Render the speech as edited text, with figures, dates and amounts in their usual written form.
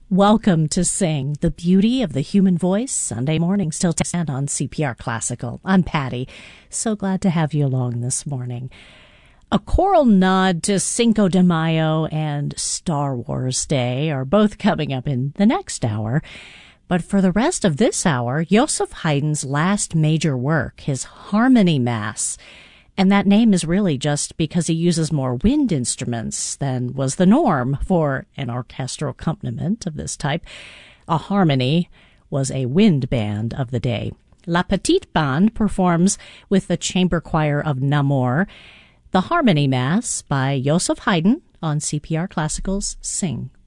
Welcome to Sing, the Beauty of the Human Voice, Sunday mornings till 10 on CPR Classical. I'm Patty. So glad to have you along this morning. A choral nod to Cinco de Mayo and Star Wars Day are both coming up in the next hour. But for the rest of this hour, Joseph Haydn's last major work, his Harmony Mass. And that name is really just because he uses more wind instruments than was the norm for an orchestral accompaniment of this type. A harmony was a wind band of the day. La Petite Bande performs with the chamber choir of Namur. The Harmony Mass by Joseph Haydn on CPR Classical's Sing.